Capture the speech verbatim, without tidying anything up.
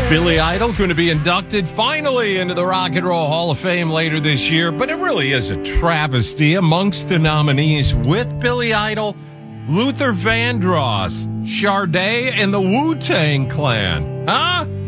Billy Idol going to be inducted finally into the Rock and Roll Hall of Fame later this year, but it really is a travesty. Amongst the nominees with Billy Idol, Luther Vandross, Sade, and the Wu-Tang Clan. Huh?